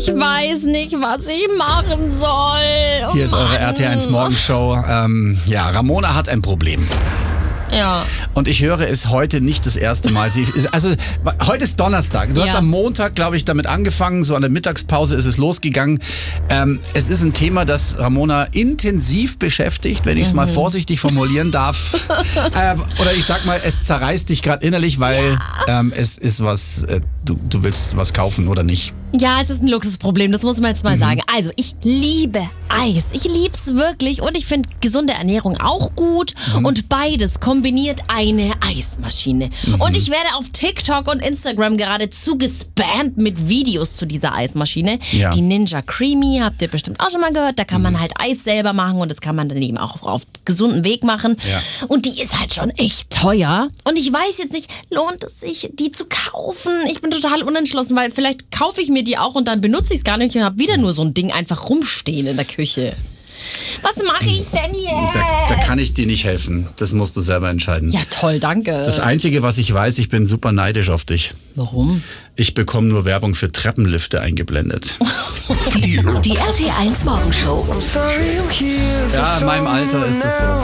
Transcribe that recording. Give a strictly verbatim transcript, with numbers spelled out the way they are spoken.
Ich weiß nicht, was ich machen soll. Oh Hier ist eure Mann. R T eins Morgenshow. Ähm, ja, Ramona hat ein Problem. Ja. Und ich höre es heute nicht das erste Mal. Sie ist, also heute ist Donnerstag. Du Ja. hast am Montag, glaube ich, damit angefangen. So an der Mittagspause ist es losgegangen. Ähm, es ist ein Thema, das Ramona intensiv beschäftigt, wenn ich es Mhm. mal vorsichtig formulieren darf. äh, oder ich sag mal, es zerreißt dich gerade innerlich, weil ja. ähm, es ist was, äh, du, du willst was kaufen oder nicht. Ja, es ist ein Luxusproblem, das muss man jetzt mal mhm. sagen. Also, ich liebe Eis. Ich lieb's wirklich und ich finde gesunde Ernährung auch gut. Mhm. Und beides kombiniert eine Eismaschine. Mhm. Und ich werde auf TikTok und Instagram gerade zugespammt mit Videos zu dieser Eismaschine. Ja. Die Ninja Creamy, habt ihr bestimmt auch schon mal gehört. Da kann man halt Eis selber machen und das kann man dann eben auch auf gesunden Weg machen. Ja. Und die ist halt schon echt teuer. Und ich weiß jetzt nicht, lohnt es sich, die zu kaufen? Ich bin total unentschlossen, weil vielleicht kaufe ich mir die auch und dann benutze ich es gar nicht und habe wieder nur so ein Ding einfach rumstehen in der Küche. Was mache ich denn jetzt? Da, da kann ich dir nicht helfen. Das musst du selber entscheiden. Ja, toll, danke. Das Einzige, was ich weiß, ich bin super neidisch auf dich. Warum? Ich bekomme nur Werbung für Treppenlifte eingeblendet. Die, die R T eins Morgenshow. Ja, in meinem Alter ist es so.